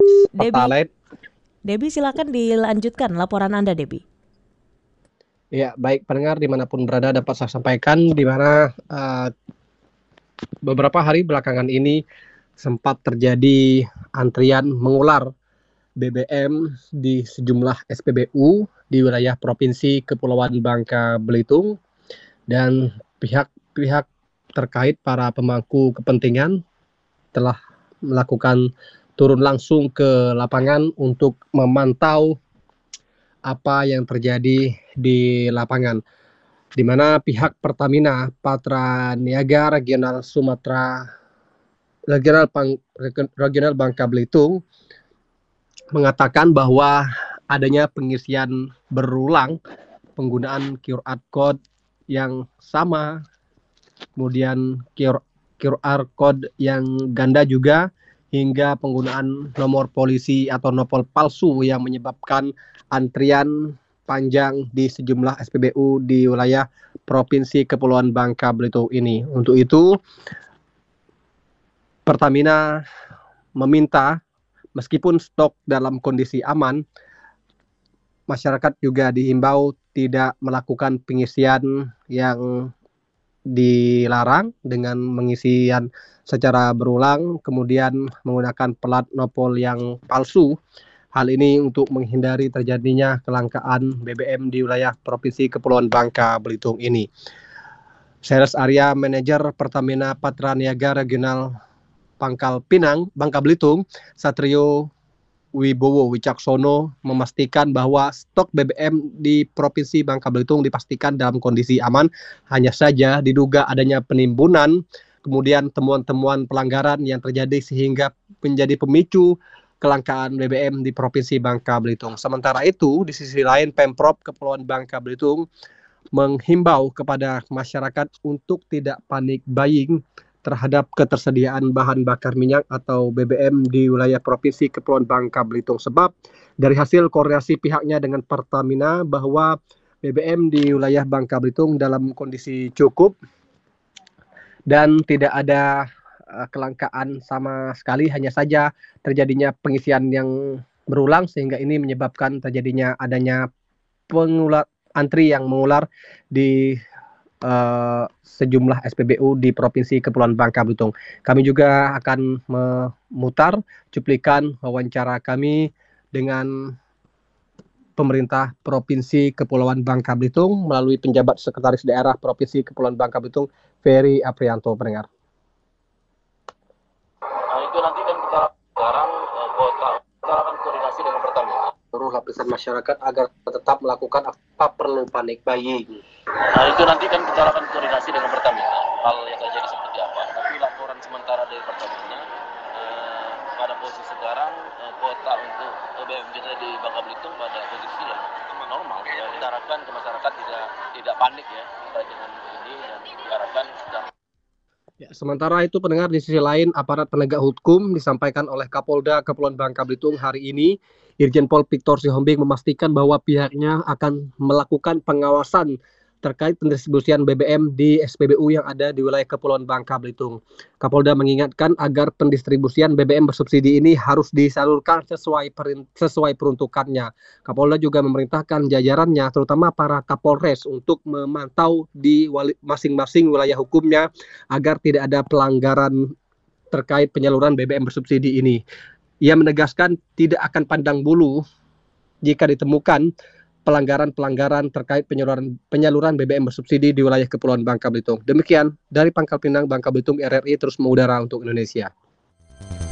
Pertalite. Debbie silakan dilanjutkan laporan Anda, Debbie. Ya, baik pendengar dimanapun berada dapat saya sampaikan di mana beberapa hari belakangan ini sempat terjadi antrian mengular BBM di sejumlah SPBU di wilayah Provinsi Kepulauan Bangka Belitung, dan pihak-pihak terkait para pemangku kepentingan telah melakukan turun langsung ke lapangan untuk memantau apa yang terjadi di lapangan, di mana pihak Pertamina Patra Niaga Regional Bangka Belitung mengatakan bahwa adanya pengisian berulang penggunaan QR code yang sama, kemudian QR code yang ganda juga, hingga penggunaan nomor polisi atau nopol palsu yang menyebabkan antrian panjang di sejumlah SPBU di wilayah Provinsi Kepulauan Bangka Belitung ini. Untuk itu, Pertamina meminta meskipun stok dalam kondisi aman, masyarakat juga dihimbau tidak melakukan pengisian yang dilarang dengan pengisian secara berulang, kemudian menggunakan plat nopol yang palsu. Hal ini untuk menghindari terjadinya kelangkaan BBM di wilayah Provinsi Kepulauan Bangka Belitung ini. Sales Area Manager Pertamina Patra Niaga Regional Pangkal Pinang, Bangka Belitung, Satrio Wibowo Wicaksono memastikan bahwa stok BBM di Provinsi Bangka Belitung dipastikan dalam kondisi aman. Hanya saja diduga adanya penimbunan, kemudian temuan-temuan pelanggaran yang terjadi sehingga menjadi pemicu kelangkaan BBM di Provinsi Bangka Belitung. Sementara itu, di sisi lain Pemprov Kepulauan Bangka Belitung menghimbau kepada masyarakat untuk tidak panik buying terhadap ketersediaan bahan bakar minyak atau BBM di wilayah Provinsi Kepulauan Bangka Belitung, sebab dari hasil koordinasi pihaknya dengan Pertamina bahwa BBM di wilayah Bangka Belitung dalam kondisi cukup dan tidak ada kelangkaan sama sekali, hanya saja terjadinya pengisian yang berulang sehingga ini menyebabkan terjadinya adanya antri yang mengular di sejumlah SPBU di Provinsi Kepulauan Bangka Belitung. Kami juga akan memutar cuplikan wawancara kami dengan pemerintah Provinsi Kepulauan Bangka Belitung melalui penjabat Sekretaris Daerah Provinsi Kepulauan Bangka Belitung, Ferry Aprianto, pendengar. Nah, itu nanti kan kita sekarang kita akan koordinasi dengan Pertamina. Seluruh lapisan masyarakat agar tetap melakukan apa perlu panik buying. Nah, itu nanti kan kita akan koordinasi dengan Pertamina hal yang terjadi seperti apa. Tapi laporan sementara dari Pertamina pada posisi sekarang kuota untuk BBM kita di Bangka Belitung pada posisi yang normal. Ya, kita harapkan ke masyarakat tidak panik ya terkait dengan ini, dan diharapkan sudah. Ya, sementara itu pendengar, di sisi lain aparat penegak hukum disampaikan oleh Kapolda Kepulauan Bangka Belitung hari ini, Irjen Pol Victor Sihombing memastikan bahwa pihaknya akan melakukan pengawasan terkait pendistribusian BBM di SPBU yang ada di wilayah Kepulauan Bangka Belitung. Kapolda mengingatkan agar pendistribusian BBM bersubsidi ini harus disalurkan sesuai peruntukannya. Kapolda juga memerintahkan jajarannya, terutama para Kapolres, untuk memantau di masing-masing wilayah hukumnya agar tidak ada pelanggaran terkait penyaluran BBM bersubsidi ini. Ia menegaskan tidak akan pandang bulu jika ditemukan pelanggaran-pelanggaran terkait penyaluran BBM bersubsidi di wilayah Kepulauan Bangka Belitung. Demikian dari Pangkal Pinang, Bangka Belitung, RRI terus mengudara untuk Indonesia.